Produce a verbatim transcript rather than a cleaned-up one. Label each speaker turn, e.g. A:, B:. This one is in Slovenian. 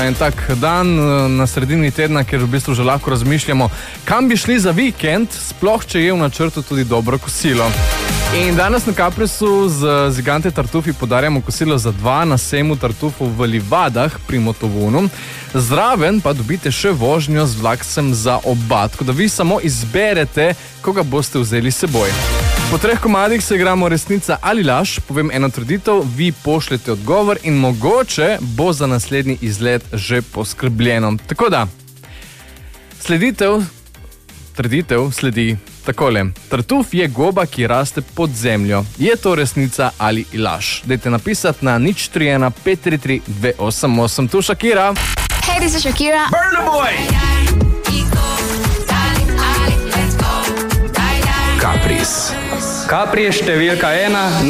A: en tak dan na sredini tedna, kjer v bistvu že lahko razmišljamo, kam bi šli za vikend, sploh če je v načrtu tudi dobro kosilo. In danes na Caprisu z Zigante Tartufi podarjamo kosilo za dva na sejmu tartufov v Livadah pri Motovunu. Zraven pa dobite še vožnjo z vlakcem za oba, tako da vi samo izberete, koga boste vzeli s seboj. Po treh komadih se igramo resnica ali laž, povem eno trditev, vi pošljete odgovor in mogoče bo za naslednji izlet že poskrbljeno. Tako da, sleditev, trditev sledi takole. Tartuf je goba, ki raste pod zemljo. Je to resnica ali laž? Dajte napisati na nič tri ena pet tri tri dve osem osem. Tu Shakira.
B: Hey, this is Shakira.
C: Burna Boy. Capris. Capri je številka ena.